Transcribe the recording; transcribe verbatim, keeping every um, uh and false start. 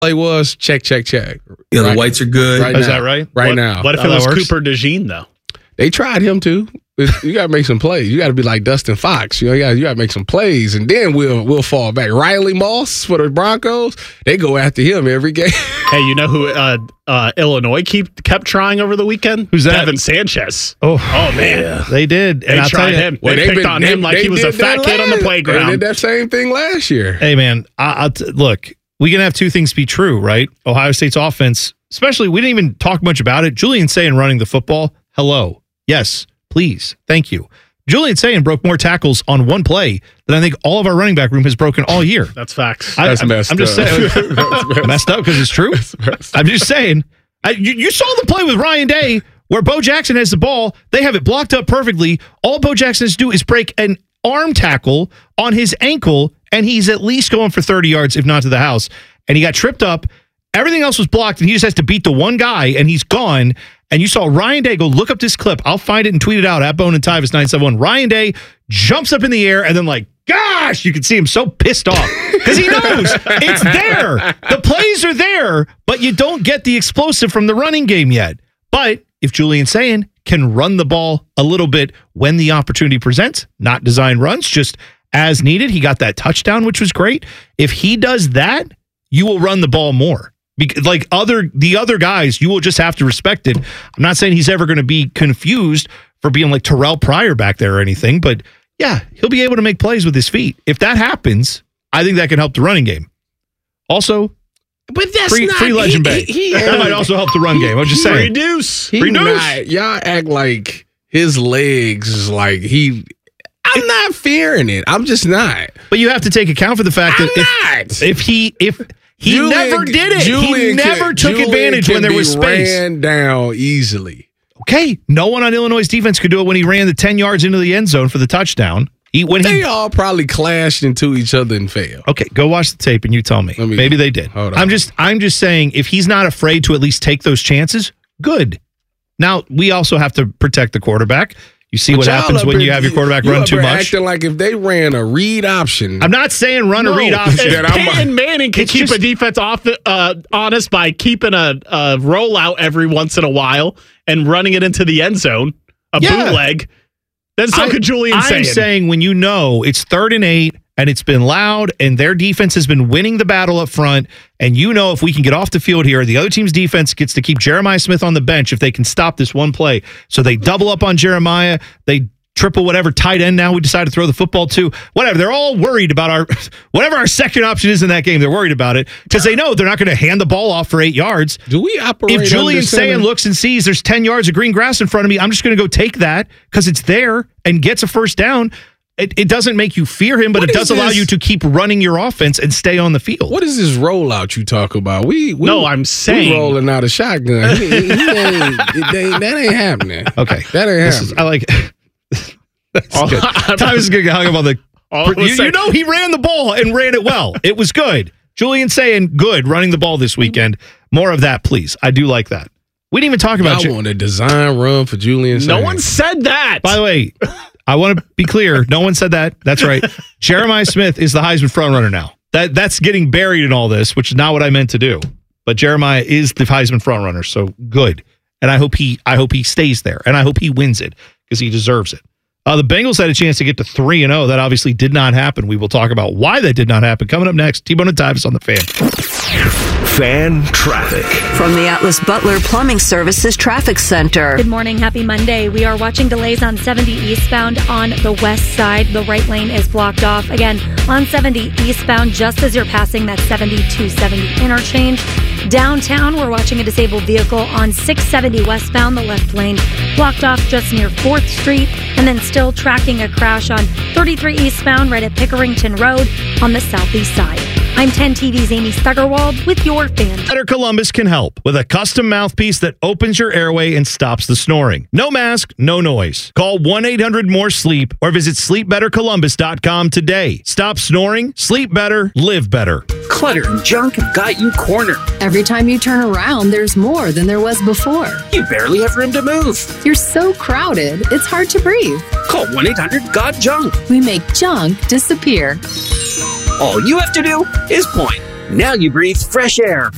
play was check, check, check. Yeah, right, the whites are good. Right Is now, that right? Right what, now. What if How it was that works? Cooper DeJean, though? They tried him too. You got to make some plays. You got to be like Dustin Fox. You know, you got you got to make some plays, and then we'll we'll fall back. Riley Moss for the Broncos, they go after him every game. Hey, you know who uh, uh, Illinois keep, kept trying over the weekend? Who's that? Devin Sanchez. Oh, Oh, man. yeah. They did. They And I'll tell tried you, him. Well, they they've picked been- on they- him like they he was a did fat that kid on the last- playground. They did that same thing last year. Hey, man, I, I'll t- look, we can have two things be true, right? Ohio State's offense, especially, we didn't even talk much about it. Julian Sayin running the football. Hello. Yes, please. Thank you. Julian Sayin broke more tackles on one play than I think all of our running back room has broken all year. That's facts. I, That's I'm, messed I'm just up. saying, That's messed up because it's true. I'm just saying. I, you, you saw the play with Ryan Day where Bo Jackson has the ball. They have it blocked up perfectly. All Bo Jackson has to do is break an arm tackle on his ankle, and he's at least going for thirty yards, if not to the house. And he got tripped up. Everything else was blocked, and he just has to beat the one guy, and he's gone. And you saw Ryan Day go look up this clip. I'll find it and tweet it out at Bone and Tyvis nine seven one. Ryan Day jumps up in the air and then like, gosh, you can see him so pissed off because he knows it's there. The plays are there, but you don't get the explosive from the running game yet. But if Julian Sayin can run the ball a little bit when the opportunity presents, not design runs, just as needed. He got that touchdown, which was great. If he does that, you will run the ball more. Because, like other the other guys, you will just have to respect it. I'm not saying he's ever going to be confused for being like Terrell Pryor back there or anything, but yeah, he'll be able to make plays with his feet. If that happens, I think that can help the running game. Also, But that's free, not free Legend he, Bank. he, he, that might also help the run game. I'm just Free saying. deuce. he Free deuce. not, y'all act like his legs is like he. I'm not fearing it. I'm just not. But you have to take account for the fact I'm that if, not. if he if he Julian- never did it, he Julian never can- took Julian advantage when can there be was space. Ran down easily. Okay, no one on Illinois' defense could do it when he ran the ten yards into the end zone for the touchdown. He when They he all probably clashed into each other and failed. Okay, go watch the tape and you tell me. Let me- Maybe they did. hold on. I'm just I'm just saying if he's not afraid to at least take those chances, good. Now, we also have to protect the quarterback. You see what Y'all happens up when here- you have your quarterback you run up too here much. Acting like if they ran a read option. I'm not saying run a read No, option. if That I'm- Peyton Manning can It's keep just- a defense off, uh, honest by keeping a, a rollout every once in a while and running it into the end zone, a Yeah. bootleg, then so I- could Julian I'm Sayin. saying when you know it's third and eight and it's been loud and their defense has been winning the battle up front, and you know if we can get off the field here, the other team's defense gets to keep Jeremiah Smith on the bench if they can stop this one play. So they double up on Jeremiah, they triple whatever tight end now we decide to throw the football to, whatever. They're all worried about our, whatever our second option is in that game, they're worried about it because they know they're not going to hand the ball off for eight yards. Do we operate? If Julian under center? Sayin looks and sees there's ten yards of green grass in front of me, I'm just going to go take that because it's there and gets a first down. It, it doesn't make you fear him, but What it is does allow this? you to keep running your offense and stay on the field. What is this rollout you talk about? We, we No, I'm saying- we rolling out a shotgun. He, he ain't, it ain't- that ain't happening. Okay. that ain't This is, happening. I like That's All- good. Tyvis is going to get hung up on the. All I was You, you saying- know, he ran the ball and ran it well. It was good. Julian Sayin, good running the ball this weekend. More of that, please. I do like that. We didn't even talk about I Ju- want a design run for Julian. No Sayin. one said that. By the way, I want to be clear. No one said that. That's right. Jeremiah Smith is the Heisman frontrunner now. That that's getting buried in all this, which is not what I meant to do. But Jeremiah is the Heisman frontrunner, so good. And I hope he I hope he stays there, and I hope he wins it because he deserves it. Uh, the Bengals had a chance to get to three and zero. That obviously did not happen. We will talk about why that did not happen coming up next. T-Bone and Tyvis on the Fan. Fan traffic. From the Atlas Butler Plumbing Services Traffic Center. Good morning. Happy Monday. We are watching delays on seventy eastbound on the west side. The right lane is blocked off. Again, on seventy eastbound, just as you're passing that seventy-two seventy interchange. Downtown, we're watching a disabled vehicle on six seventy westbound. The left lane blocked off just near fourth street. And then still tracking a crash on thirty-three eastbound right at Pickerington Road on the southeast side. I'm ten T V's Amy Stuggerwald with your Fan. Better Columbus can help with a custom mouthpiece that opens your airway and stops the snoring. No mask, no noise. Call one eight hundred more sleep or visit sleep better columbus dot com today. Stop snoring, sleep better, live better. Clutter and junk have got you cornered. Every time you turn around, there's more than there was before. You barely have room to move. You're so crowded, it's hard to breathe. Call one eight hundred got junk. We make junk disappear. All you have to do is point. Now you breathe fresh air.